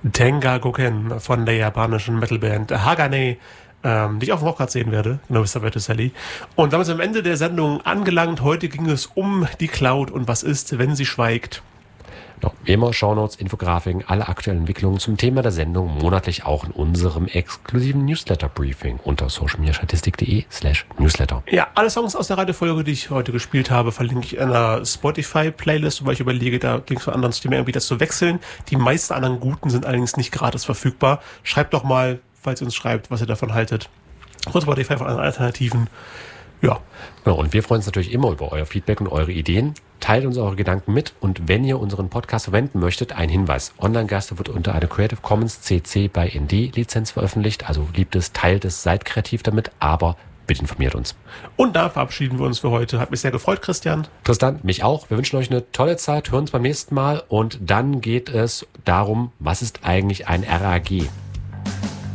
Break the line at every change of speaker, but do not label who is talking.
Tenga Goken von der japanischen Metalband Hagane, die ich auf dem Rockrad sehen werde, genau wie Sabato Sally. Und damit sind wir am Ende der Sendung angelangt. Heute ging es um die Cloud und was ist, wenn sie schweigt.
Noch wie immer Shownotes, Infografiken, alle aktuellen Entwicklungen zum Thema der Sendung monatlich auch in unserem exklusiven Newsletter-Briefing unter socialmediastatistik.de/Newsletter.
Ja, alle Songs aus der Reihenfolge, die ich heute gespielt habe, verlinke ich in einer Spotify-Playlist, weil ich überlege, da Links von anderen Streaming-Anbietern zu wechseln. Die meisten anderen guten sind allerdings nicht gratis verfügbar. Schreibt doch mal, falls ihr uns schreibt, was ihr davon haltet. Kurz Spotify von anderen Alternativen. Ja.
Genau, und wir freuen uns natürlich immer über euer Feedback und eure Ideen. Teilt uns eure Gedanken mit und wenn ihr unseren Podcast verwenden möchtet, ein Hinweis. Online-Gaster wird unter einer Creative Commons CC by ND Lizenz veröffentlicht. Also liebt es, teilt es, seid kreativ damit, aber bitte informiert uns.
Und da verabschieden wir uns für heute. Hat mich sehr gefreut, Christian.
Tristan, mich auch. Wir wünschen euch eine tolle Zeit, hören uns beim nächsten Mal und dann geht es darum, was ist eigentlich ein RAG?